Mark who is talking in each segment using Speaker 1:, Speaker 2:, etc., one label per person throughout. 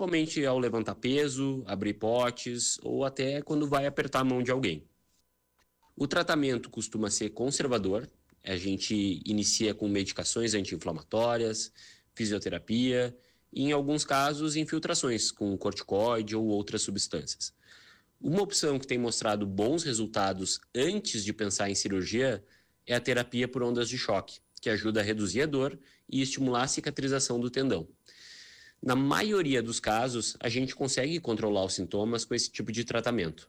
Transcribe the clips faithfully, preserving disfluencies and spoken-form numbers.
Speaker 1: principalmente ao levantar peso, abrir potes ou até quando vai apertar a mão de alguém. O tratamento costuma ser conservador, a gente inicia com medicações anti-inflamatórias, fisioterapia e, em alguns casos, infiltrações com corticoide ou outras substâncias. Uma opção que tem mostrado bons resultados antes de pensar em cirurgia é a terapia por ondas de choque, que ajuda a reduzir a dor e estimular a cicatrização do tendão. Na maioria dos casos, a gente consegue controlar os sintomas com esse tipo de tratamento.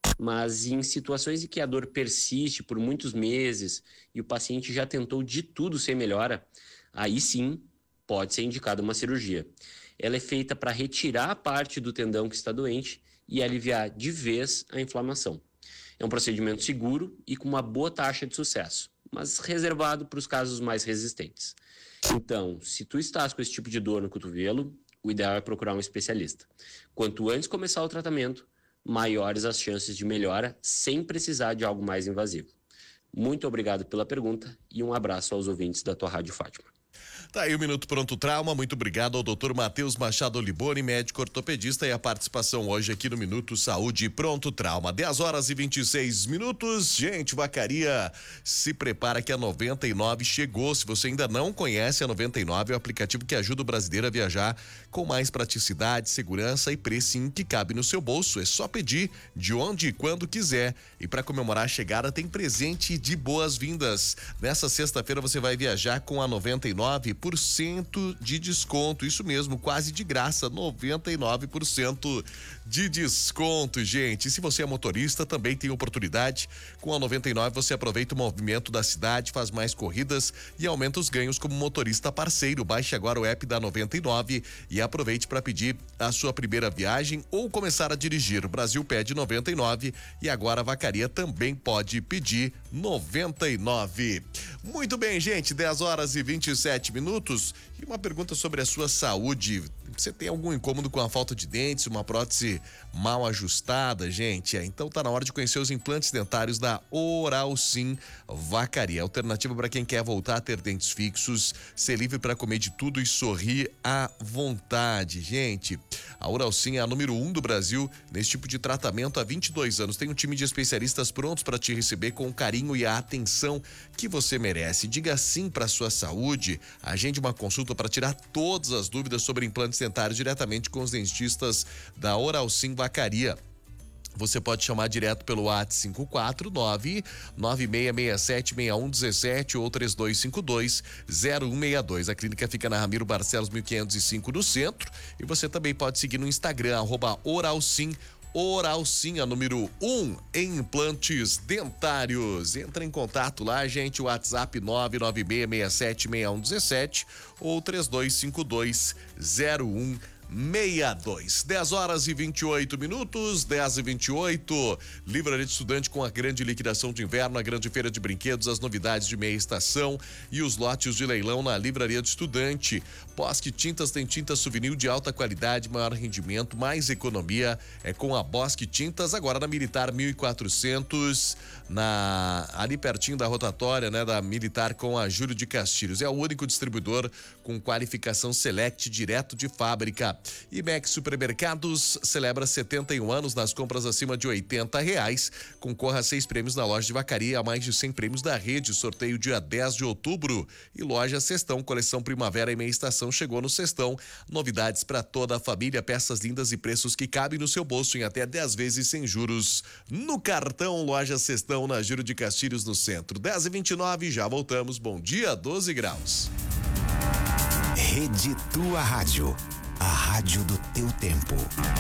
Speaker 1: Mas em situações em que a dor persiste por muitos meses e o paciente já tentou de tudo sem melhora, aí sim pode ser indicada uma cirurgia. Ela é feita para retirar a parte do tendão que está doente e aliviar de vez a inflamação. É um procedimento seguro e com uma boa taxa de sucesso, mas reservado para os casos mais resistentes. Então, se tu estás com esse tipo de dor no cotovelo, o ideal é procurar um especialista. Quanto antes começar o tratamento, maiores as chances de melhora sem precisar de algo mais invasivo. Muito obrigado pela pergunta e um abraço aos ouvintes da tua Rádio Fátima.
Speaker 2: Tá aí o Minuto Pronto Trauma, muito obrigado ao doutor Matheus Machado Oliboni, médico ortopedista, e a participação hoje aqui no Minuto Saúde Pronto Trauma. dez horas e vinte e seis minutos, gente, Vacaria, se prepara que a noventa e nove chegou. Se você ainda não conhece a noventa e nove, é o aplicativo que ajuda o brasileiro a viajar com mais praticidade, segurança e precinho que cabe no seu bolso. É só pedir de onde e quando quiser. E para comemorar a chegada tem presente de boas-vindas. Nessa sexta-feira você vai viajar com a noventa e nove por cento de desconto, isso mesmo, quase de graça, noventa e nove por cento de desconto, gente. E se você é motorista, também tem oportunidade. Com a noventa e nove você aproveita o movimento da cidade, faz mais corridas e aumenta os ganhos como motorista parceiro. Baixe agora o app da noventa e nove e aproveite para pedir a sua primeira viagem ou começar a dirigir. O Brasil pede noventa e nove e agora a Vacaria também pode pedir noventa e nove. Muito bem, gente, dez horas e vinte e sete minutos. E uma pergunta sobre a sua saúde. Você tem algum incômodo com a falta de dentes, uma prótese mal ajustada, gente? É, então tá na hora de conhecer os implantes dentários da Oral Sim Vacaria. Alternativa para quem quer voltar a ter dentes fixos, ser livre para comer de tudo e sorrir à vontade, gente. A Oral Sim é a número um do Brasil nesse tipo de tratamento há vinte e dois anos. Tem um time de especialistas prontos para te receber com o carinho e a atenção que você merece. Diga sim para sua saúde. Agende uma consulta para tirar todas as dúvidas sobre implantes dentários diretamente com os dentistas da Oral Sim Vacaria. Você pode chamar direto pelo WhatsApp cinco quatro nove nove seis seis sete seis um um sete ou três dois cinco dois zero um seis dois. A clínica fica na Ramiro Barcelos mil quinhentos e cinco no centro. E você também pode seguir no Instagram, arroba Oral Sim. Oral Sim, a número um em implantes dentários. Entra em contato lá, gente, o WhatsApp nove nove seis seis sete seis um um sete ou três dois cinco dois zero um seis dois. dez horas e vinte e oito minutos, dez e vinte e oito. Livraria de Estudante com a grande liquidação de inverno, a grande feira de brinquedos, as novidades de meia estação e os lotes de leilão na Livraria de Estudante. Bosque Tintas tem tinta souvenir de alta qualidade, maior rendimento, mais economia. É com a Bosque Tintas, agora na Militar mil e quatrocentos, na ali pertinho da rotatória, né, da Militar com a Júlio de Castilhos. É o único distribuidor com qualificação Select direto de fábrica. E Max Supermercados celebra setenta e um anos nas compras acima de oitenta reais. Concorra a seis prêmios na loja de Vacaria, a mais de cem prêmios da rede. Sorteio dia dez de outubro. E loja Cestão, coleção Primavera e Meia Estação chegou no Cestão. Novidades para toda a família, peças lindas e preços que cabem no seu bolso em até dez vezes sem juros. No cartão, loja Cestão, na Júlio de Castilhos, no centro. dez e vinte e nove, já voltamos. Bom dia, doze graus.
Speaker 3: Rede Tua Rádio. A rádio do teu tempo.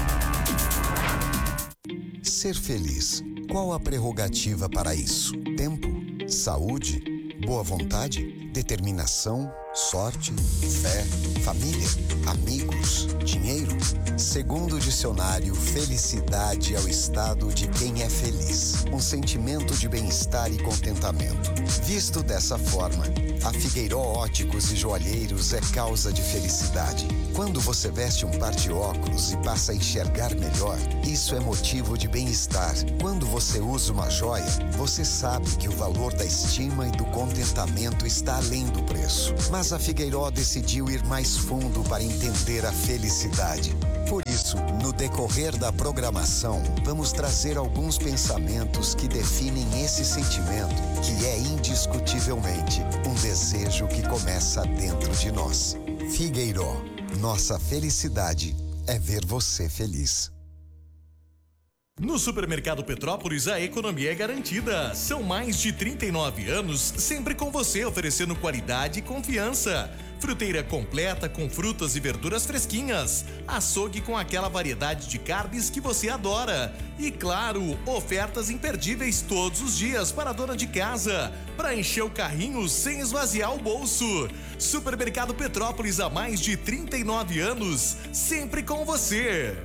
Speaker 3: Ser feliz. Qual a prerrogativa para isso? Tempo? Saúde? Boa vontade? Determinação? Sorte? Fé? Família? Amigos? Dinheiro? Segundo o dicionário, felicidade é o estado de quem é feliz. Um sentimento de bem-estar e contentamento. Visto dessa forma, a Figueiró Óticos e Joalheiros é causa de felicidade. Quando você veste um par de óculos e passa a enxergar melhor, isso é motivo de bem-estar. Quando você usa uma joia, você sabe que o valor da estima e do contentamento está além do preço. Mas a Figueiró decidiu ir mais fundo para entender a felicidade. Por isso, no decorrer da programação, vamos trazer alguns pensamentos que definem esse sentimento, que é indiscutivelmente um desejo que começa dentro de nós. Figueiró, nossa felicidade é ver você feliz.
Speaker 4: No Supermercado Petrópolis, a economia é garantida. São mais de trinta e nove anos, sempre com você, oferecendo qualidade e confiança. Fruteira completa com frutas e verduras fresquinhas. Açougue com aquela variedade de carnes que você adora. E claro, ofertas imperdíveis todos os dias para a dona de casa, para encher o carrinho sem esvaziar o bolso. Supermercado Petrópolis, há mais de trinta e nove anos, sempre com você.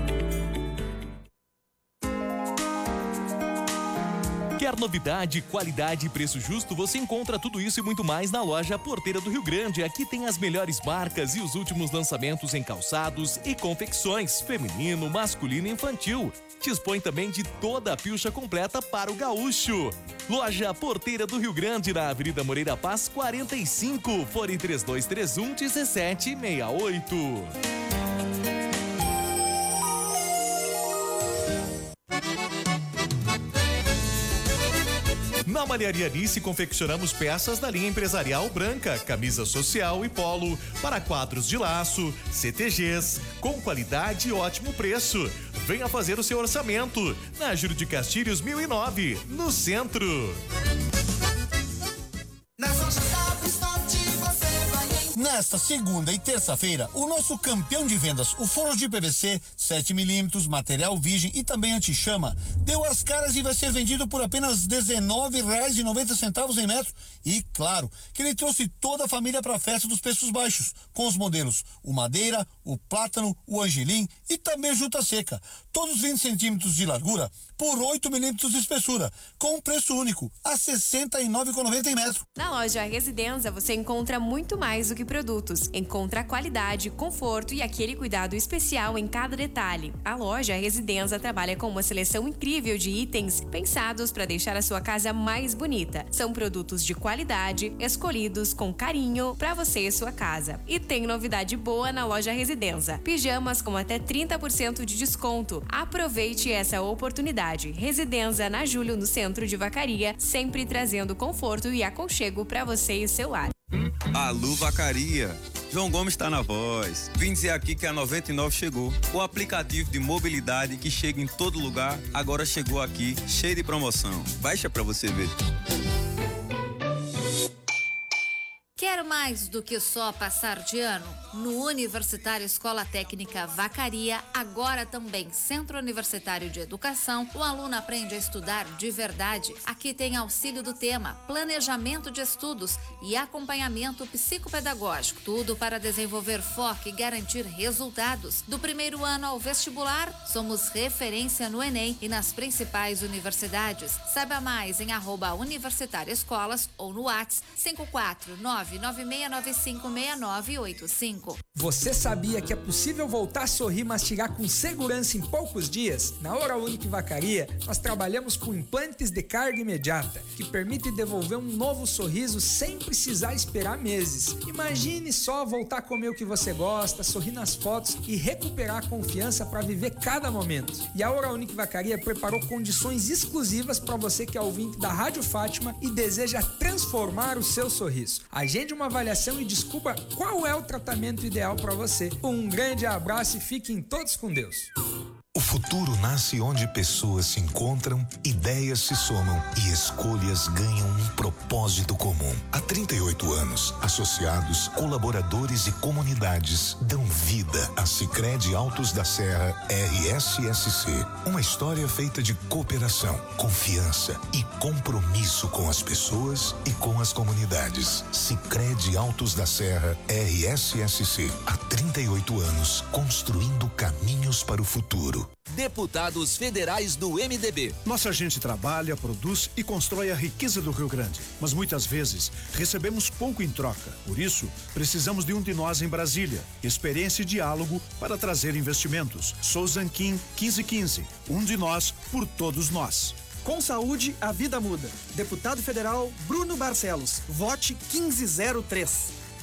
Speaker 4: Quer novidade, qualidade e preço justo? Você encontra tudo isso e muito mais na loja Porteira do Rio Grande. Aqui tem as melhores marcas e os últimos lançamentos em calçados e confecções, feminino, masculino e infantil. Dispõe também de toda a pilcha completa para o gaúcho. Loja Porteira do Rio Grande, na Avenida Moreira Paz, quarenta e cinco, fone três dois três um, um sete seis oito. Na Malharia Nice, confeccionamos peças da linha empresarial branca, camisa social e polo, para quadros de laço, C T Gs, com qualidade e ótimo preço. Venha fazer o seu orçamento, na Júlio de Castilhos mil e nove, no centro.
Speaker 5: Nas lojas da Stop você vai em... Nesta segunda e terça-feira, o nosso campeão de vendas, o forno de P V C sete milímetros, material virgem e também anti-chama, deu as caras e vai ser vendido por apenas dezenove reais e noventa centavos em metro. E claro, que ele trouxe toda a família para a festa dos preços baixos, com os modelos o madeira, o plátano, o angelim e também juta seca. Todos vinte centímetros de largura por oito milímetros de espessura, com um preço único, a sessenta e nove reais e noventa centavos em metro.
Speaker 6: Na loja Residenza você encontra muito mais do que produtos. Encontra qualidade, conforto e aquele cuidado especial em cada detalhe. A loja Residenza trabalha com uma seleção incrível de itens pensados para deixar a sua casa mais bonita. São produtos de qualidade, escolhidos com carinho para você e sua casa. E tem novidade boa na loja Residenza. Pijamas com até trinta por cento de desconto. Aproveite essa oportunidade. Residenza na Júlio, no centro de Vacaria, sempre trazendo conforto e aconchego para você e seu lar.
Speaker 7: Alô, Vacaria. João Gomes está na voz. Vim dizer aqui que a noventa e nove chegou. O aplicativo de mobilidade que chega em todo lugar, agora chegou aqui, cheio de promoção. Baixa para você ver.
Speaker 8: Quer mais do que só passar de ano? No Universitário Escola Técnica Vacaria, agora também Centro Universitário de Educação, o aluno aprende a estudar de verdade. Aqui tem auxílio do tema, planejamento de estudos e acompanhamento psicopedagógico. Tudo para desenvolver foco e garantir resultados. Do primeiro ano ao vestibular, somos referência no Enem e nas principais universidades. Saiba mais em arroba Universitário Escolas ou no WhatsApp cinco quatro nove nove seis nove cinco seis nove oito cinco.
Speaker 9: Você sabia que é possível voltar a sorrir e mastigar com segurança em poucos dias? Na Oral Unique Vacaria, nós trabalhamos com implantes de carga imediata, que permite devolver um novo sorriso sem precisar esperar meses. Imagine só voltar a comer o que você gosta, sorrir nas fotos e recuperar a confiança para viver cada momento. E a Oral Unique Vacaria preparou condições exclusivas para você que é ouvinte da Rádio Fátima e deseja transformar o seu sorriso. Agende uma avaliação e descubra qual é o tratamento ideal para você. Um grande abraço e fiquem todos com Deus.
Speaker 10: O futuro nasce onde pessoas se encontram, ideias se somam e escolhas ganham um propósito comum. Há trinta e oito anos, associados, colaboradores e comunidades dão vida a Sicredi Altos da Serra R S S C. Uma história feita de cooperação, confiança e compromisso com as pessoas e com as comunidades. Sicredi Altos da Serra R S S C. Há trinta e oito anos, construindo caminhos para o futuro.
Speaker 11: Deputados federais do M D B.
Speaker 12: Nossa gente trabalha, produz e constrói a riqueza do Rio Grande, mas muitas vezes recebemos pouco em troca. Por isso, precisamos de um de nós em Brasília. Experiência e diálogo para trazer investimentos. Sou Zanquim quinze quinze. Um de nós por todos nós.
Speaker 13: Com saúde, a vida muda. Deputado federal Bruno Barcelos. Vote quinze zero três.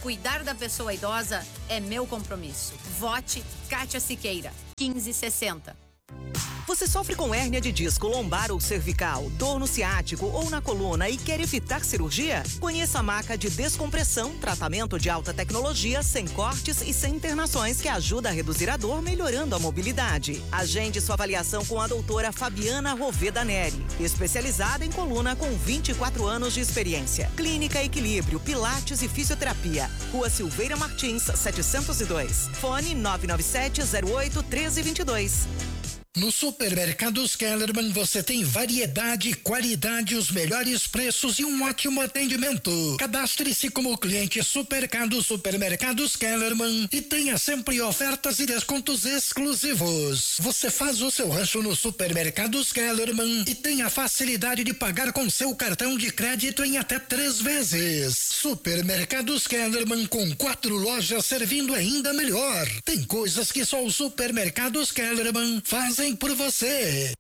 Speaker 13: Cuidar da pessoa idosa é meu compromisso. Vote Kátia Siqueira, quinze sessenta.
Speaker 14: Você sofre com hérnia de disco, lombar ou cervical, dor no ciático ou na coluna e quer evitar cirurgia? Conheça a maca de descompressão, tratamento de alta tecnologia, sem cortes e sem internações, que ajuda a reduzir a dor, melhorando a mobilidade. Agende sua avaliação com a doutora Fabiana Roveda Neri, especializada em coluna com vinte e quatro anos de experiência. Clínica Equilíbrio, Pilates e Fisioterapia. Rua Silveira Martins, setecentos e dois. Fone nove nove sete zero oito um três dois dois.
Speaker 15: No Supermercados Kellerman você tem variedade, qualidade, os melhores preços e um ótimo atendimento. Cadastre-se como cliente Supermercados Supermercados Kellerman e tenha sempre ofertas e descontos exclusivos. Você faz o seu rancho no Supermercados Kellerman e tem a facilidade de pagar com seu cartão de crédito em até três vezes. Supermercados Kellerman, com quatro lojas servindo ainda melhor. Tem coisas que só os Supermercados Kellerman fazem por você.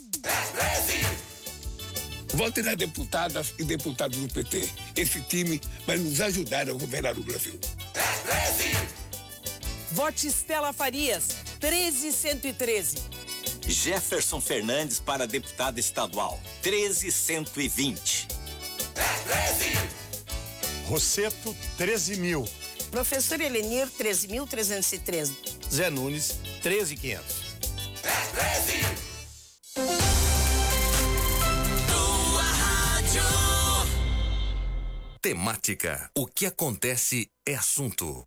Speaker 16: Vote nas deputadas e deputados do P T. Esse time vai nos ajudar a governar o Brasil.
Speaker 17: Vote Estela Farias, treze cento e treze.
Speaker 18: Jefferson Fernandes para deputado estadual, treze cento e vinte.
Speaker 19: Rosseto, treze mil.
Speaker 17: Professor Elenir, treze mil trezentos e treze.
Speaker 19: Zé Nunes, treze mil e quinhentos.
Speaker 11: Tua rádio. Temática. O que acontece é assunto.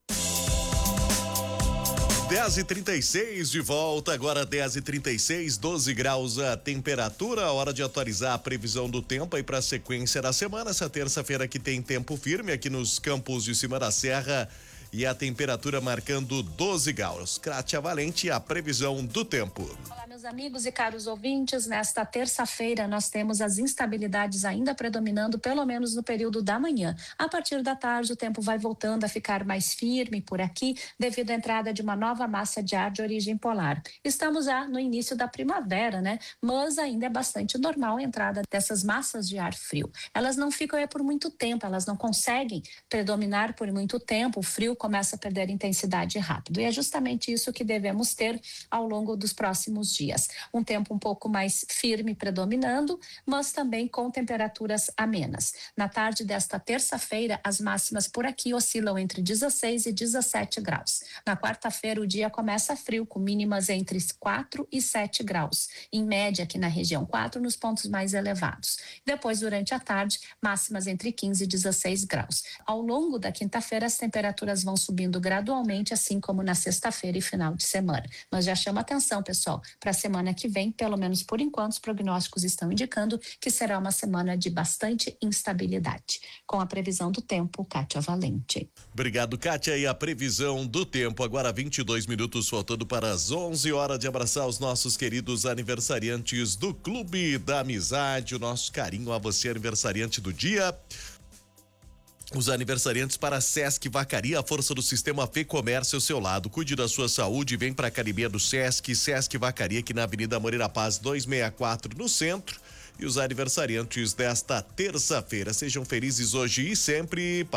Speaker 2: dez e trinta e seis de volta, agora dez e trinta e seis, doze graus a temperatura, hora de atualizar a previsão do tempo aí para a sequência da semana. Essa terça-feira que tem tempo firme aqui nos campos de cima da serra e a temperatura marcando doze graus. Kátia Valente, a previsão do tempo.
Speaker 20: Olá, meus amigos e caros ouvintes. Nesta terça-feira nós temos as instabilidades ainda predominando, pelo menos no período da manhã. A partir da tarde o tempo vai voltando a ficar mais firme por aqui devido à entrada de uma nova massa de ar de origem polar. Estamos já no início da primavera, né? Mas ainda é bastante normal a entrada dessas massas de ar frio. Elas não ficam aí por muito tempo, elas não conseguem predominar por muito tempo. O frio começa a perder intensidade rápido. E é justamente isso que devemos ter ao longo dos próximos dias. Um tempo um pouco mais firme predominando, mas também com temperaturas amenas. Na tarde desta terça-feira, as máximas por aqui oscilam entre dezesseis e dezessete graus. Na quarta-feira, o dia começa frio, com mínimas entre quatro e sete graus. Em média, aqui na região, quatro nos pontos mais elevados. Depois, durante a tarde, máximas entre quinze e dezesseis graus. Ao longo da quinta-feira, as temperaturas vão subindo gradualmente, assim como na sexta-feira e final de semana. Mas já chama atenção, pessoal, para a semana que vem, pelo menos por enquanto, os prognósticos estão indicando que será uma semana de bastante instabilidade. Com a previsão do tempo, Kátia Valente.
Speaker 2: Obrigado, Kátia. E a previsão do tempo, agora vinte e dois minutos faltando para as onze, hora de abraçar os nossos queridos aniversariantes do Clube da Amizade. O nosso carinho a você, aniversariante do dia. Os aniversariantes para Sesc Vacaria, a força do sistema Fê Comércio ao seu lado. Cuide da sua saúde, vem para a academia do Sesc, Sesc Vacaria, aqui na Avenida Moreira Paz duzentos e sessenta e quatro, no centro. E os aniversariantes desta terça-feira, sejam felizes hoje e sempre.